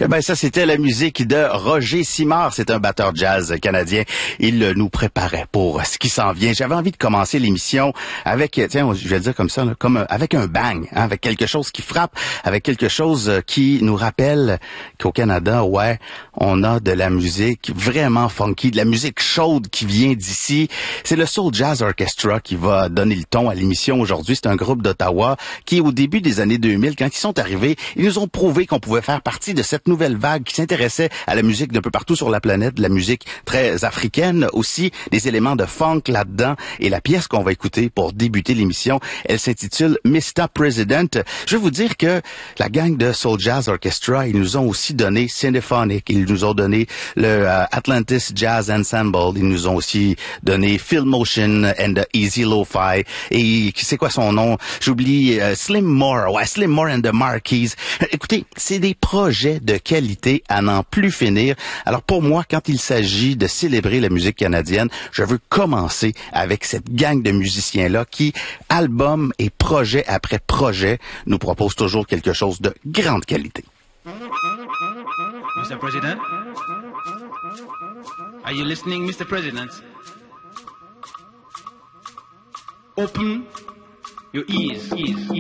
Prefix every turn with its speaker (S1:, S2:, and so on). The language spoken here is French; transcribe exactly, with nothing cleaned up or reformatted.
S1: Eh ben, ça, c'était la musique de Roger Simard. C'est un batteur jazz canadien. Il nous préparait pour ce qui s'en vient. J'avais envie de commencer l'émission avec, tiens, je vais le dire comme ça, là, comme avec un bang, hein, avec quelque chose qui frappe, avec quelque chose qui nous rappelle qu'au Canada, ouais, on a de la musique vraiment funky, de la musique chaude qui vient d'ici. C'est le Soul Jazz Orchestra qui va donner le ton à l'émission aujourd'hui. C'est un groupe d'Ottawa qui, au début des années deux mille, quand ils sont arrivés, ils nous ont prouvé qu'on pouvait faire partie de cette nouvelle vague qui s'intéressait à la musique d'un peu partout sur la planète, de la musique très africaine aussi, des éléments de funk là-dedans. Et la pièce qu'on va écouter pour débuter l'émission, elle s'intitule mister President. Je vais vous dire que la gang de Soul Jazz Orchestra, ils nous ont aussi donné Cinephonic, ils nous ont donné le euh, Atlantis Jazz Ensemble, ils nous ont aussi donné Phil Motion and the Easy Lo-Fi. Et c'est quoi son nom? J'oublie euh, Slim Moore, ouais, Slim Moore and the Marquis. Écoutez, c'est des projets de qualité à n'en plus finir. Alors pour moi, quand il s'agit de célébrer la musique canadienne, je veux commencer avec cette gang de musiciens-là qui, album et projet après projet, nous propose toujours quelque chose de grande qualité.
S2: mister President? Are you listening, mister President? Open your ears, ears, ears.